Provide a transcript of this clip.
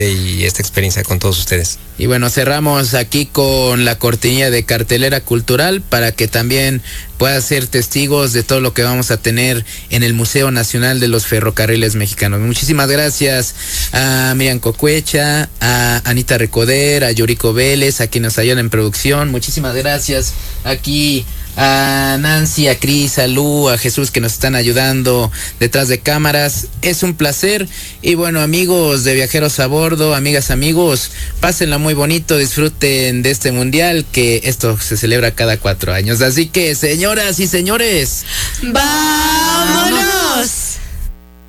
y esta experiencia con todos ustedes. Y bueno, cerramos aquí con la cortinilla de cartelera cultural para que también puedan ser testigos de todo lo que vamos a tener en el Museo Nacional de los Ferrocarriles Mexicanos. Muchísimas gracias a Miriam Cocuecha, a Anita Recoder, a Yuriko Vélez, a quienes nos ayudan en producción. Muchísimas gracias aquí a Nancy, a Cris, a Lu, a Jesús, que nos están ayudando detrás de cámaras. Es un placer. Y bueno, amigos de Viajeros a Bordo, amigas, amigos, pásenla muy bonito, disfruten de este mundial, que esto se celebra cada 4 años. Así que, señoras y señores, ¡vámonos!